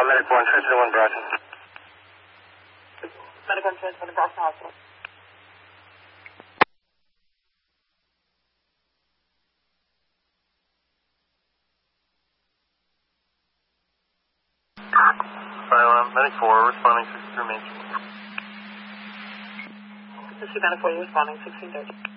Medic 1, transfer to 1 Boston. Medic 1, transfer to Boston Hospital. Medic 4, responding 63 Main Street. This is Medic 4, responding 1630.